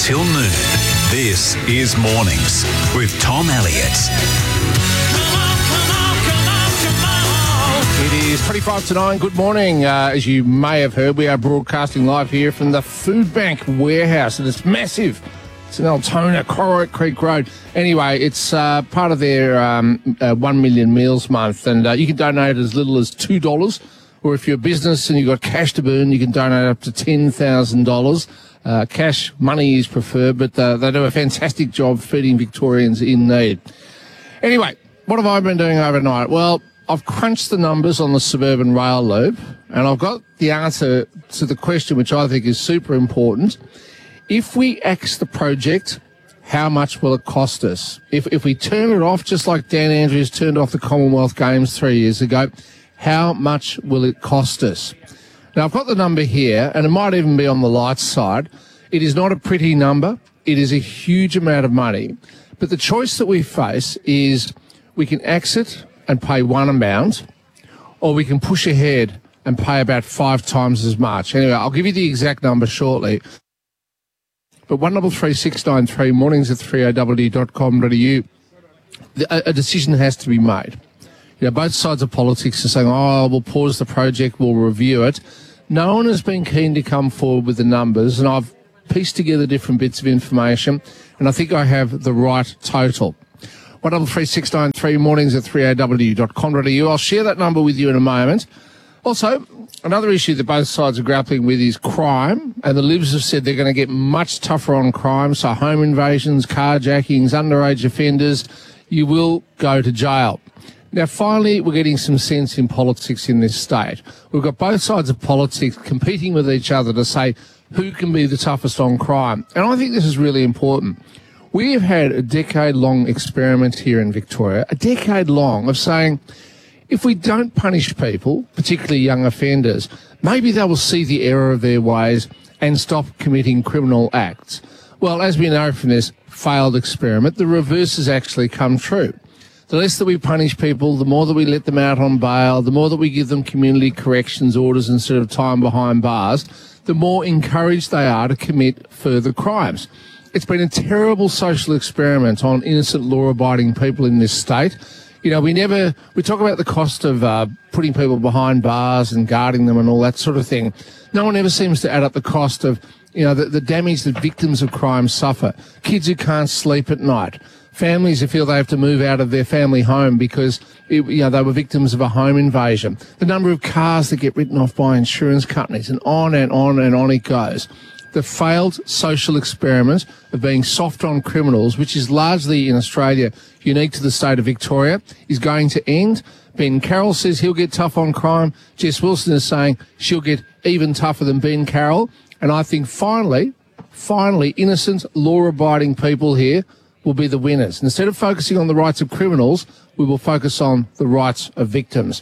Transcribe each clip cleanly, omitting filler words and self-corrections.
till noon. This is Mornings with Tom Elliott. It is 25 to 9. Good morning. As you may have heard, we are broadcasting live here from the Food Bank warehouse, and it's massive. It's in Altona, Corrick Creek Road. Anyway, it's part of their 1 million meals month, and you can donate as little as $2, or if you're a business and you've got cash to burn, you can donate up to $10,000. Cash money is preferred, but they do a fantastic job feeding Victorians in need. Anyway, what have I been doing overnight? Well, I've crunched the numbers on the suburban rail loop, and I've got the answer to the question, which I think is super important. If we axe the project, how much will it cost us? If we turn it off, just like Dan Andrews turned off the Commonwealth Games 3 years ago, how much will it cost us? Now, I've got the number here, and it might even be on the light side. It is not a pretty number. It is a huge amount of money. But the choice that we face is we can axe it and pay one amount, or we can push ahead and pay about 5 times as much. Anyway, I'll give you the exact number shortly. But 133693, mornings at 3aw.com.au, a decision has to be made. You know, both sides of politics are saying, oh, we'll pause the project, we'll review it. No one has been keen to come forward with the numbers, and I've pieced together different bits of information, and I think I have the right total. 133693, mornings at 3aw.com.au. I'll share that number with you in a moment. Also, another issue that both sides are grappling with is crime, and the Libs have said they're going to get much tougher on crime, so home invasions, carjackings, underage offenders, you will go to jail. Now, finally, we're getting some sense in politics in this state. We've got both sides of politics competing with each other to say who can be the toughest on crime, and I think this is really important. We have had a decade-long experiment here in Victoria, a decade-long, of saying if we don't punish people, particularly young offenders, maybe they will see the error of their ways and stop committing criminal acts. Well, as we know from this failed experiment, the reverse has actually come true. The less that we punish people, the more that we let them out on bail, the more that we give them community corrections orders instead of time behind bars, the more encouraged they are to commit further crimes. It's been a terrible social experiment on innocent law-abiding people in this state. You know, we talk about the cost of putting people behind bars and guarding them and all that sort of thing. No one ever seems to add up the cost of, you know, the damage that victims of crime suffer. Kids who can't sleep at night. Families who feel they have to move out of their family home because, they were victims of a home invasion. The number of cars that get written off by insurance companies, and on and on and on it goes. The failed social experiment of being soft on criminals, which is largely in Australia unique to the state of Victoria, is going to end. Ben Carroll says he'll get tough on crime. Jess Wilson is saying she'll get even tougher than Ben Carroll. And I think finally, innocent, law-abiding people here will be the winners. Instead of focusing on the rights of criminals, we will focus on the rights of victims.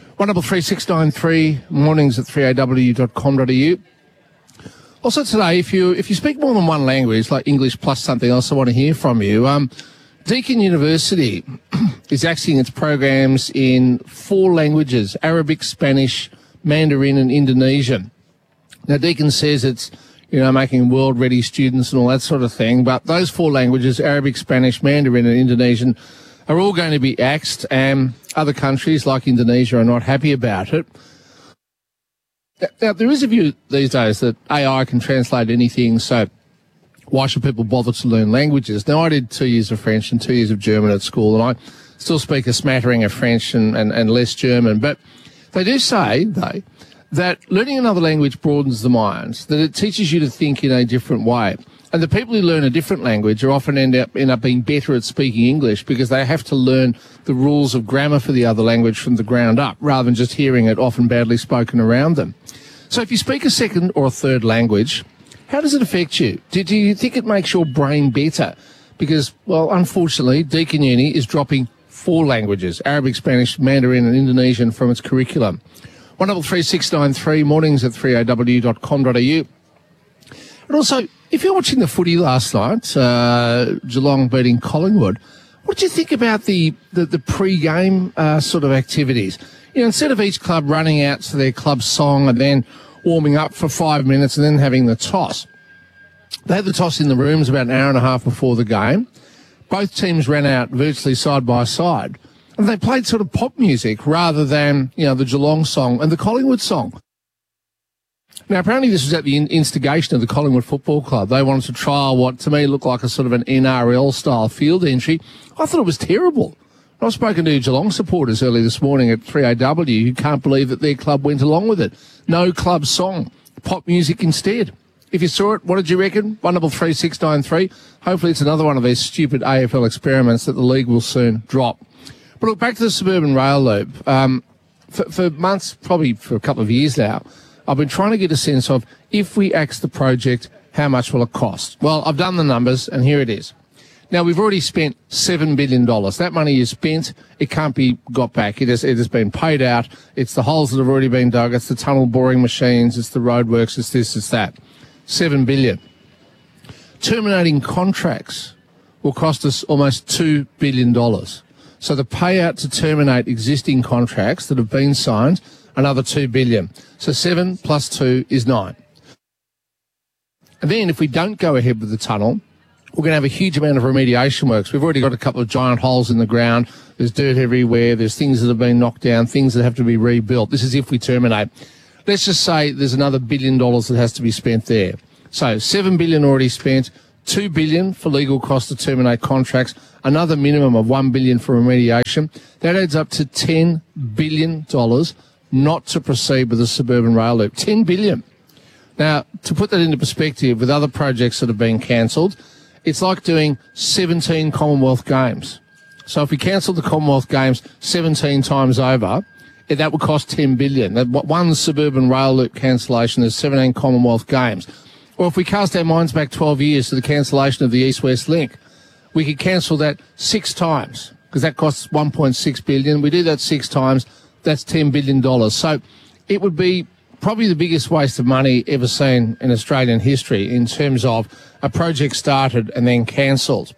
133693, mornings at 3aw.com.au. Also today, if you speak more than one language, like English plus something else, I want to hear from you. Deakin University is axing its programs in 4 languages: Arabic, Spanish, Mandarin and Indonesian. Now, Deakin says it's, making world-ready students and all that sort of thing, but those 4 languages, Arabic, Spanish, Mandarin and Indonesian, are all going to be axed, and other countries like Indonesia are not happy about it. Now, there is a view these days that AI can translate anything, so why should people bother to learn languages? Now, I did 2 years of French and 2 years of German at school, and I still speak a smattering of French and less German. But they do say, that learning another language broadens the mind, that it teaches you to think in a different way. And the people who learn a different language are often end up being better at speaking English because they have to learn the rules of grammar for the other language from the ground up, rather than just hearing it often badly spoken around them. So if you speak a second or a third language, how does it affect you? Do you think it makes your brain better? Because, well, unfortunately, Deakin Uni is dropping 4 languages, Arabic, Spanish, Mandarin and Indonesian, from its curriculum. 133693, mornings at 3aw.com.au. And also, if you're watching the footy last night, Geelong beating Collingwood, what did you think about the pre-game sort of activities? Instead of each club running out to their club song and then warming up for 5 minutes and then having the toss, They had the toss in the rooms about an hour and a half before the game. Both teams ran out virtually side by side. And they played sort of pop music rather than, the Geelong song and the Collingwood song. Now, apparently this was at the instigation of the Collingwood Football Club. They wanted to trial what, to me, looked like a sort of an NRL-style field entry. I thought it was terrible. I've spoken to Geelong supporters early this morning at 3AW who can't believe that their club went along with it. No club song, pop music instead. If you saw it, what did you reckon? 133693. Hopefully it's another one of these stupid AFL experiments that the league will soon drop. But look, back to the suburban rail loop. For months, probably for a couple of years now, I've been trying to get a sense of, if we axe the project, how much will it cost? Well, I've done the numbers, and here it is. Now, we've already spent $7 billion. That money is spent. It can't be got back. It has been paid out. It's the holes that have already been dug. It's the tunnel boring machines. It's the roadworks. It's this, it's that. $7 billion. Terminating contracts will cost us almost $2 billion. So the payout to terminate existing contracts that have been signed, another $2 billion. So 7 plus 2 is 9. And then if we don't go ahead with the tunnel, we're going to have a huge amount of remediation works. We've already got a couple of giant holes in the ground. There's dirt everywhere. There's things that have been knocked down, things that have to be rebuilt. This is if we terminate. Let's just say there's another $1 billion that has to be spent there. So $7 billion already spent, $2 billion for legal costs to terminate contracts, another minimum of $1 billion for remediation. That adds up to $10 billion not to proceed with the suburban rail loop. $10 billion. Now, to put that into perspective with other projects that have been cancelled, it's like doing 17 Commonwealth Games. So if we cancel the Commonwealth Games 17 times over, that would cost $10 billion. One suburban rail loop cancellation is 17 Commonwealth Games. Or if we cast our minds back 12 years to the cancellation of the East-West Link, we could cancel that 6 times because that costs $1.6 billion. We do that 6 times, that's $10 billion. So it would be probably the biggest waste of money ever seen in Australian history in terms of a project started and then cancelled.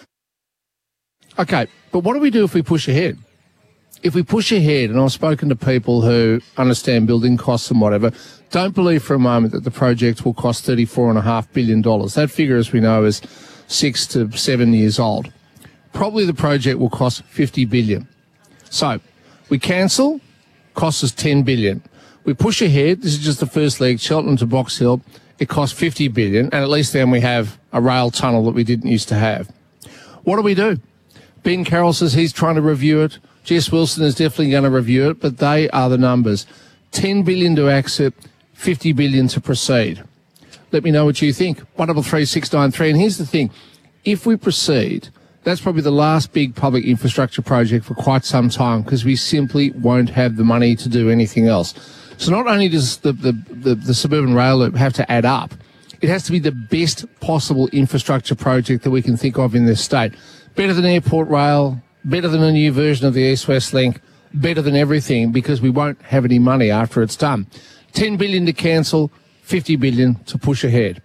Okay, but what do we do if we push ahead? If we push ahead, and I've spoken to people who understand building costs and whatever, don't believe for a moment that the project will cost $34.5 billion. That figure, as we know, is 6 to 7 years old. Probably the project will cost $50 billion. So we cancel, costs us $10 billion. We push ahead, this is just the first leg, Cheltenham to Box Hill, it costs $50 billion, and at least then we have a rail tunnel that we didn't used to have. What do? Ben Carroll says he's trying to review it. Jess Wilson is definitely going to review it, but they are the numbers. $10 billion to exit, $50 billion to proceed. Let me know what you think. 133693. And here's the thing. If we proceed, that's probably the last big public infrastructure project for quite some time because we simply won't have the money to do anything else. So not only does the suburban rail loop have to add up, it has to be the best possible infrastructure project that we can think of in this state. Better than Airport Rail, better than a new version of the East-West Link, better than everything because we won't have any money after it's done. $10 billion to cancel, $50 billion to push ahead.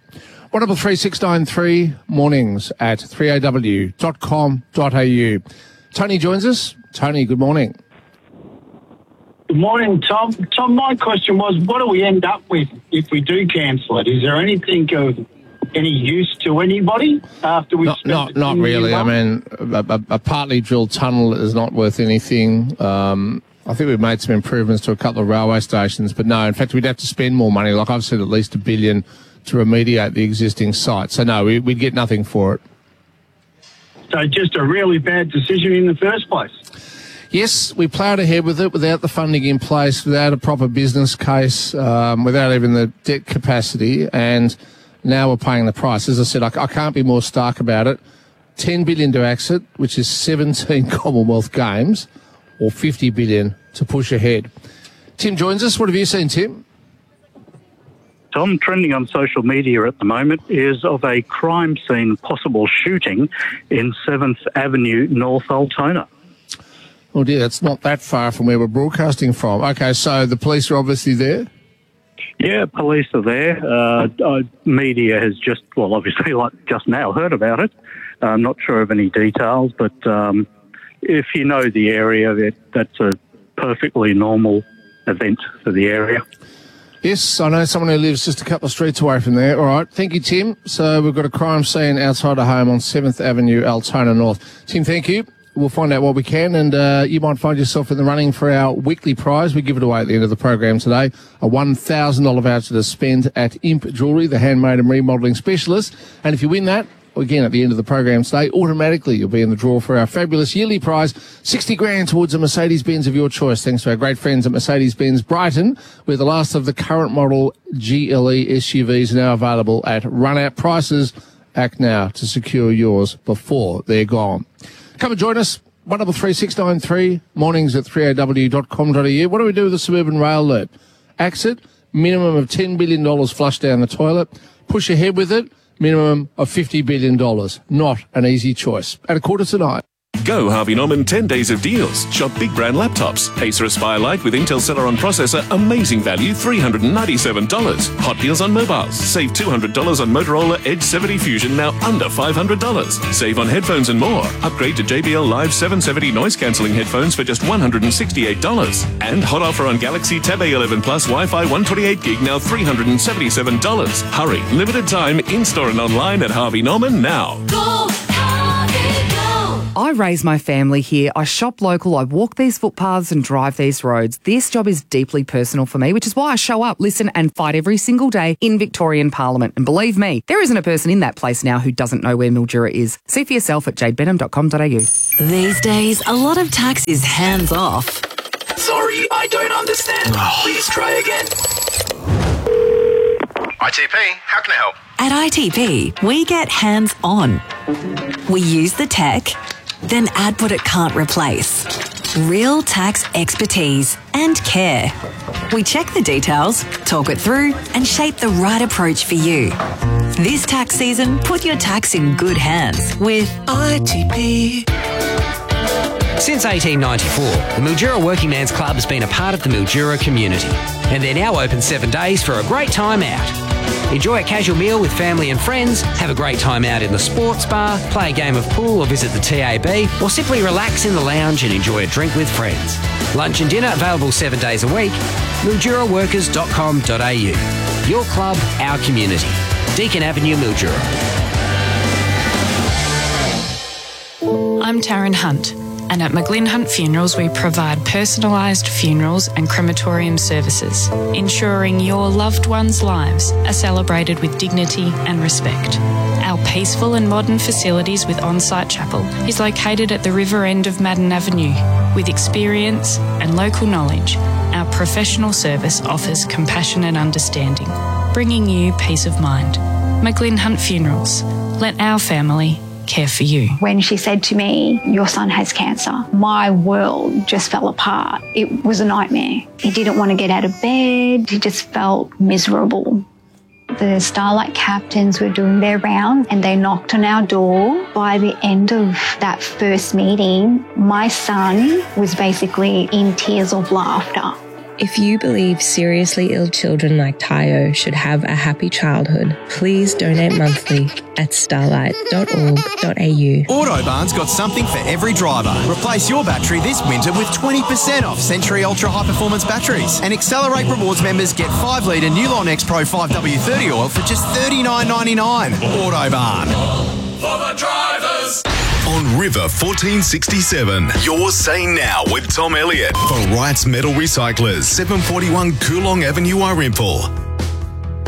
133693 mornings at 3aw.com.au. Tony joins us. Tony, good morning. Good morning, Tom. Tom, my question was, what do we end up with if we do cancel it? Is there anything of any use to anybody after we've Not really. I mean, a partly drilled tunnel is not worth anything. I think we've made some improvements to a couple of railway stations, but no, in fact, we'd have to spend more money. Like I've said, at least $1 billion to remediate the existing site. So no, we'd get nothing for it. So just a really bad decision in the first place. Yes, we ploughed ahead with it without the funding in place, without a proper business case, without even the debt capacity, and now we're paying the price. As I said, I can't be more stark about it. $10 billion to exit, which is 17 Commonwealth Games, or $50 billion to push ahead. Tim joins us. What have you seen, Tim? Tom, trending on social media at the moment is of a crime scene possible shooting in 7th Avenue, North Altona. Oh dear, that's not that far from where we're broadcasting from. Okay, so the police are obviously there? Yeah, police are there. Media has just, well, obviously, like just now, heard about it. I'm not sure of any details, but if you know the area, that's a perfectly normal event for the area. Yes, I know someone who lives just a couple of streets away from there. All right. Thank you, Tim. So we've got a crime scene outside a home on 7th Avenue, Altona North. Tim, thank you. We'll find out what we can, and you might find yourself in the running for our weekly prize. We give it away at the end of the program today. A $1,000 voucher to spend at Imp Jewellery, the handmade and remodelling specialist. And if you win that, again, at the end of the program today, automatically you'll be in the draw for our fabulous yearly prize, 60 grand towards a Mercedes-Benz of your choice, thanks to our great friends at Mercedes-Benz Brighton, where the last of the current model GLE SUVs are now available at run-out prices. Act now to secure yours before they're gone. Come and join us, 133693, mornings at 3aw.com.au. What do we do with the suburban rail loop? Axe it, minimum of $10 billion flushed down the toilet. Push ahead with it, minimum of $50 billion. Not an easy choice. At 1:15. Go Harvey Norman 10 days of deals. Shop big brand laptops. Acer Aspire Lite with Intel Celeron processor. Amazing value, $397. Hot deals on mobiles. Save $200 on Motorola Edge 70 Fusion, now under $500. Save on headphones and more. Upgrade to JBL Live 770 noise cancelling headphones for just $168. And hot offer on Galaxy Tab A11 Plus Wi-Fi 128 gig, now $377. Hurry, limited time, in-store and online at Harvey Norman now. I raise my family here. I shop local. I walk these footpaths and drive these roads. This job is deeply personal for me, which is why I show up, listen and fight every single day in Victorian Parliament. And believe me, there isn't a person in that place now who doesn't know where Mildura is. See for yourself at jadebenham.com.au. These days, a lot of tax is hands off. Sorry, I don't understand. Please try again. ITP, how can I help? At ITP, we get hands on. We use the tech, then add what it can't replace. Real tax expertise and care. We check the details, talk it through, and shape the right approach for you. This tax season, put your tax in good hands with ITP. Since 1894, the Mildura Working Man's Club has been a part of the Mildura community, and they're now open 7 days for a great time out. Enjoy a casual meal with family and friends, have a great time out in the sports bar, play a game of pool or visit the TAB, or simply relax in the lounge and enjoy a drink with friends. Lunch and dinner available 7 days a week. MilduraWorkers.com.au. Your club, our community. Deakin Avenue, Mildura. I'm Taryn Hunt, and at McGlynn Hunt Funerals we provide personalised funerals and crematorium services, ensuring your loved ones' lives are celebrated with dignity and respect. Our peaceful and modern facilities with on-site chapel is located at the river end of Madden Avenue. With experience and local knowledge, our professional service offers compassion and understanding, bringing you peace of mind. McGlynn Hunt Funerals. Let our family care for you. When she said to me, your son has cancer, my world just fell apart. It was a nightmare. He didn't want to get out of bed. He just felt miserable. The Starlight captains were doing their round and they knocked on our door. By the end of that first meeting, my son was basically in tears of laughter. If you believe seriously ill children like Tayo should have a happy childhood, please donate monthly at starlight.org.au. Autobarn's got something for every driver. Replace your battery this winter with 20% off Century Ultra High Performance batteries. And Accelerate Rewards members get 5 litre Nulon X Pro 5W30 oil for just $39.99. Autobarn. For the drivers. On River 1467, you're saying now with Tom Elliott for Wright's Metal Recyclers, 741 Coolong Avenue, Warimple.